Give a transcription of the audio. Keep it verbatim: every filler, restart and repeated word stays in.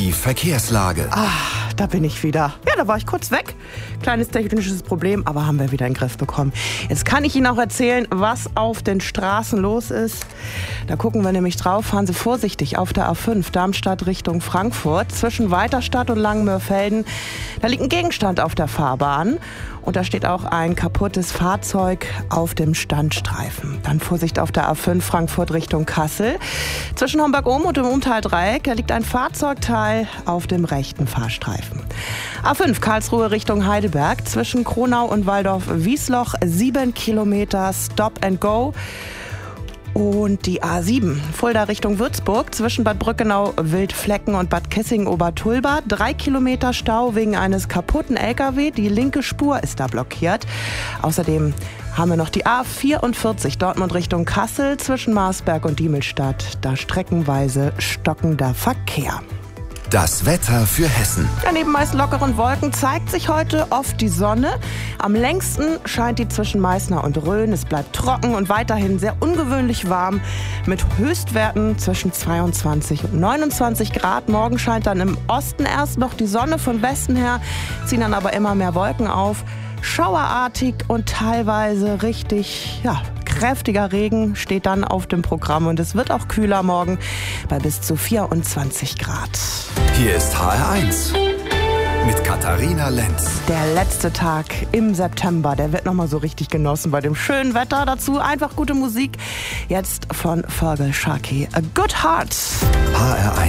Die Verkehrslage. Ah, da bin ich wieder. Ja, da war ich kurz weg. Kleines technisches Problem, aber haben wir wieder in den Griff bekommen. Jetzt kann ich Ihnen auch erzählen, was auf den Straßen los ist. Da gucken wir nämlich drauf. Fahren Sie vorsichtig auf der A fünf, Darmstadt Richtung Frankfurt. Zwischen Weiterstadt und Langenmörfelden, da liegt ein Gegenstand auf der Fahrbahn. Und da steht auch ein kaputtes Fahrzeug auf dem Standstreifen. Dann Vorsicht auf der A fünf, Frankfurt Richtung Kassel. Zwischen Homburg-Ohm und dem Umtaldreieck, da liegt ein Fahrzeugteil auf dem rechten Fahrstreifen. A fünf, Karlsruhe Richtung Heidelberg. Zwischen Kronau und Waldorf-Wiesloch, sieben Kilometer Stop and Go. Und die A sieben, Fulda Richtung Würzburg, zwischen Bad Brückenau, Wildflecken und Bad Kissingen-Obertulba. Drei Kilometer Stau wegen eines kaputten L K W. Die linke Spur ist da blockiert. Außerdem haben wir noch die A vierundvierzig, Dortmund Richtung Kassel, zwischen Marsberg und Diemelstadt. Da streckenweise stockender Verkehr. Das Wetter für Hessen. Ja, neben meist lockeren Wolken zeigt sich heute oft die Sonne. Am längsten scheint die zwischen Meißner und Rhön. Es bleibt trocken und weiterhin sehr ungewöhnlich warm mit Höchstwerten zwischen zweiundzwanzig und neunundzwanzig Grad. Morgen scheint dann im Osten erst noch die Sonne von Westen her, ziehen dann aber immer mehr Wolken auf. Schauerartig und teilweise richtig, ja, kräftiger Regen steht dann auf dem Programm und es wird auch kühler morgen bei bis zu vierundzwanzig Grad. Hier ist H R eins mit Katharina Lenz. Der letzte Tag im September, der wird nochmal so richtig genossen bei dem schönen Wetter. Dazu einfach gute Musik. Jetzt von Fergal Sharkey, A Good Heart. H R eins